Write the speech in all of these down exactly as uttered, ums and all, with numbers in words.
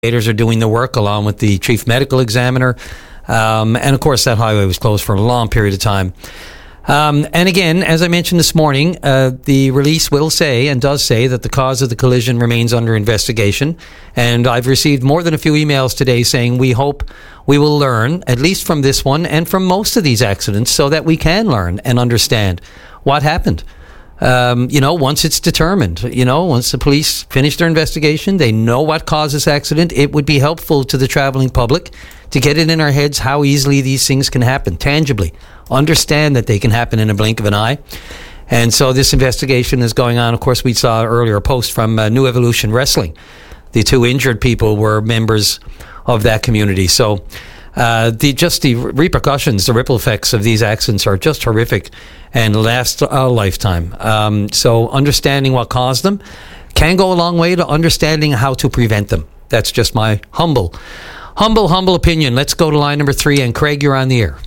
investigators are doing the work along with the chief medical examiner. Um, and, of course, that highway was closed for a long period of time. Um, and again, as I mentioned this morning, uh, the release will say and does say that the cause of the collision remains under investigation. And I've received more than a few emails today saying we hope we will learn, at least from this one and from most of these accidents, so that we can learn and understand what happened. Um, you know, once it's determined, you know, once the police finish their investigation, they know what caused this accident. It would be helpful to the traveling public to get it in our heads how easily these things can happen, tangibly. Understand that they can happen in a blink of an eye. And so this investigation is going on. Of course, we saw earlier a post from uh, New Evolution Wrestling. The two injured people were members of that community. So uh, the just the repercussions, the ripple effects of these accidents are just horrific and last a lifetime. Um, so understanding what caused them can go a long way to understanding how to prevent them. That's just my humble, humble, humble opinion. Let's go to line number three. And Craig, you're on the air.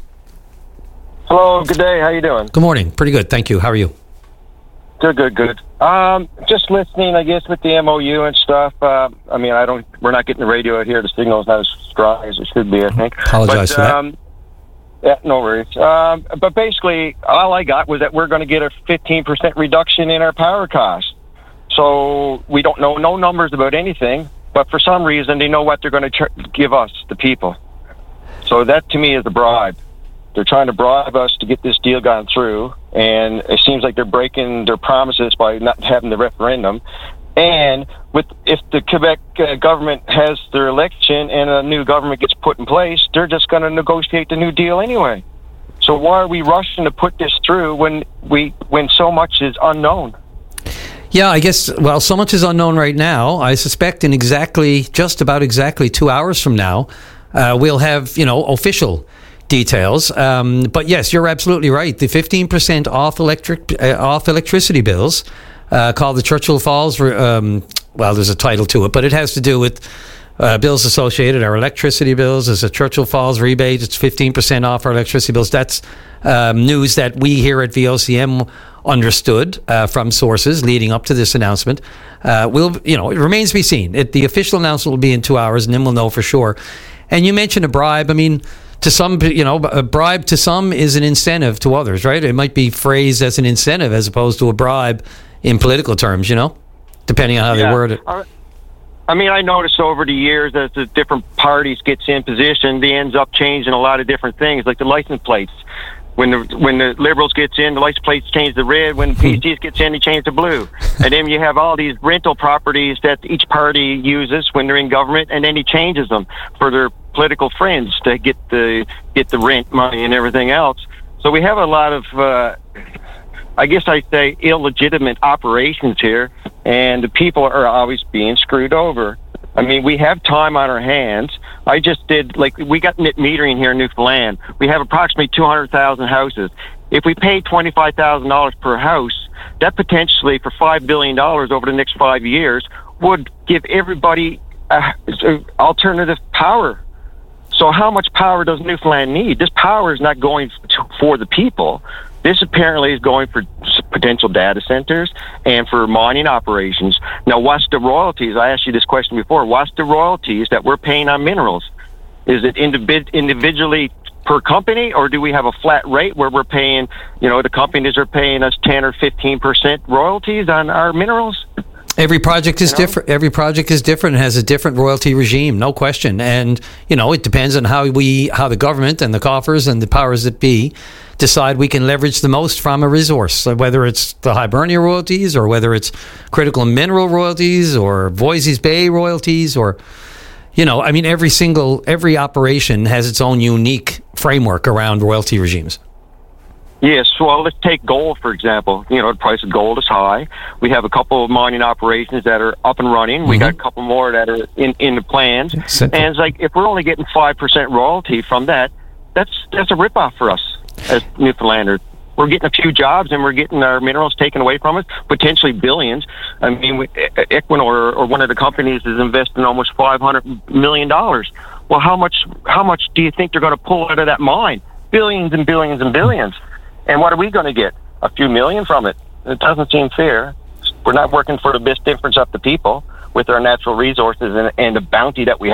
Hello, good day. How you doing? Good morning. Pretty good. Thank you. How are you? Good, good, good. Um, just listening, I guess, with the M O U and stuff. Uh, I mean, I don't. We're not getting the radio out here. The signal's not as strong as it should be, I think. Apologize but, for that. Um, yeah, no worries. Um, but basically, all I got was that we're going to get a fifteen percent reduction in our power costs. So we don't know no numbers about anything, but for some reason, they know what they're going to tr- give us, the people. So that, to me, is a bribe. They're trying to bribe us to get this deal gone through, and it seems like they're breaking their promises by not having the referendum. And with if the Quebec uh, government has their election and a new government gets put in place, they're just going to negotiate the new deal anyway. So why are we rushing to put this through when we when so much is unknown? Yeah, I guess, well, so much is unknown right now. I suspect in exactly, just about exactly two hours from now, uh, we'll have, you know, official details. Um, but yes, you're absolutely right. The fifteen percent off electric uh, off electricity bills, uh, called the Churchill Falls, um, well, there's a title to it, but it has to do with uh, bills associated. Our electricity bills is a Churchill Falls rebate. It's fifteen percent off our electricity bills. That's um, news that we here at V O C M understood uh, from sources leading up to this announcement. Uh, we'll, you know, it remains to be seen. It, the official announcement will be in two hours, and then we'll know for sure. And you mentioned a bribe. I mean, to some, you know, a bribe to some is an incentive to others, right? It might be phrased as an incentive as opposed to a bribe in political terms, you know, depending on how yeah. they word it. I mean, I noticed over the years as the different parties gets in position, they ends up changing a lot of different things, like the license plates. When the when the Liberals gets in, the license plates change the red. When the P Cs gets in, they change the blue. And then you have all these rental properties that each party uses when they're in government, and then he changes them for their political friends to get the get the rent money and everything else. So we have a lot of, uh, I guess I'd say, illegitimate operations here, and the people are always being screwed over. I mean, we have time on our hands. I just did, like, we got net metering here in Newfoundland. We have approximately two hundred thousand houses. If we pay twenty-five thousand dollars per house, that potentially for five billion dollars over the next five years would give everybody uh, alternative power. So how much power does Newfoundland need? This power is not going to, for the people. This apparently is going for potential data centers and for mining operations. Now, what's the royalties? I asked you this question before. What's the royalties that we're paying on minerals? Is it individ- individually per company, or do we have a flat rate where we're paying, you know, the companies are paying us ten or fifteen percent royalties on our minerals? Every project is you know? different. Every project is different and has a different royalty regime, no question. And, you know, it depends on how we, how the government and the coffers and the powers that be decide we can leverage the most from a resource. So whether it's the Hibernia royalties or whether it's critical mineral royalties or Voisey's Bay royalties or, you know, I mean, every single, every operation has its own unique framework around royalty regimes. Yes, well, let's take gold, for example. You know, the price of gold is high. We have a couple of mining operations that are up and running. Mm-hmm. We got a couple more that are in, in the plans. Simple. And it's like, if we're only getting five percent royalty from that, that's that's a ripoff for us as Newfoundlanders. We're getting a few jobs and we're getting our minerals taken away from us, potentially billions. I mean, we, Equinor, or one of the companies, is investing almost five hundred million dollars. Well, how much, how much do you think they're going to pull out of that mine? Billions and billions and billions. And what are we going to get? A few million from it? It doesn't seem fair. We're not working for the best interest of the people. with our natural resources and, and the bounty that we